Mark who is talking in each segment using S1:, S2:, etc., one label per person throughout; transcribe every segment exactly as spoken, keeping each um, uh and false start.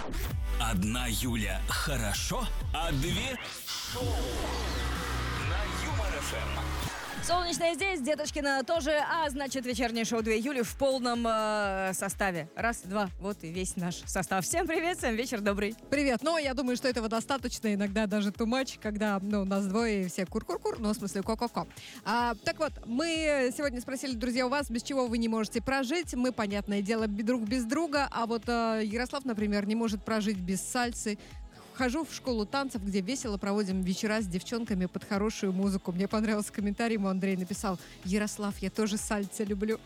S1: Одна Юля хорошо, а две шоу на Юмор-ФМ.
S2: Солнечная здесь, Деточкина тоже, а значит вечернее шоу «Две Юли» в полном э, составе. Раз, два, вот и весь наш состав. Всем привет, всем вечер добрый.
S3: Привет, ну я думаю, что этого достаточно, иногда даже too much, когда ну, у нас двое и все кур-кур-кур, ну в смысле ко-ко-ко. А, так вот, мы сегодня спросили, друзья, у вас, без чего вы не можете прожить. Мы, понятное дело, друг без друга, а вот э, Ярослав, например, не может прожить без сальсы. Хожу в школу танцев, где весело проводим вечера с девчонками под хорошую музыку. Мне понравился комментарий, ему Андрей написал: Ярослав, я тоже сальце люблю.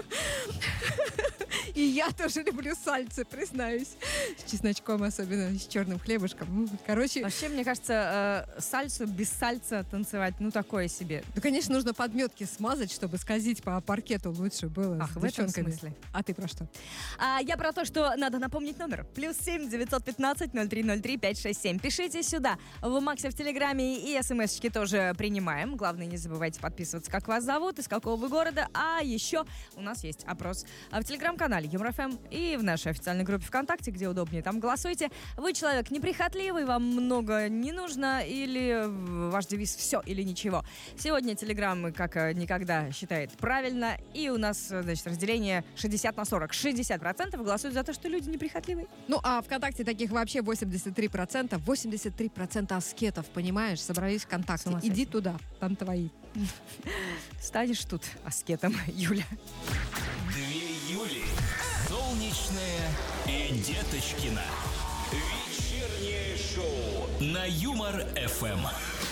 S3: И я тоже люблю сальце, признаюсь. С чесночком, особенно с черным хлебушком. Короче...
S2: Вообще, мне кажется, э, сальсу без сальца танцевать, ну, такое себе.
S3: Да, конечно, нужно подметки смазать, чтобы скользить по паркету лучше было.
S2: Ах,
S3: с
S2: в этом
S3: девчонками.
S2: смысле.
S3: А ты про что?
S2: А я про то, что надо напомнить номер. Плюс семь девятьсот пятнадцать ноль три ноль три пять шесть семь. Пишите сюда. В Максе в Телеграме и смс-очки тоже принимаем. Главное, не забывайте подписываться, как вас зовут, из какого вы города. А еще у нас есть опрос в Телеграм-канале Юмор-ФМ и в нашей официальной группе ВКонтакте, где удобнее. Там голосуйте. Вы человек неприхотливый, вам много не нужно, или ваш девиз «все или ничего». Сегодня Телеграм, как никогда, считает правильно. И у нас, значит, разделение шестьдесят на сорок. шестьдесят процентов голосуют за то, что люди неприхотливые.
S3: Ну, а ВКонтакте таких вообще восемьдесят три процента. восемьдесят три процента аскетов, понимаешь? Собрались ВКонтакте. Иди туда, там твои.
S2: Станешь тут аскетом, Юля.
S1: Две Юли. Солнечная и Деточкина. Вечернее шоу на Юмор-ФМ.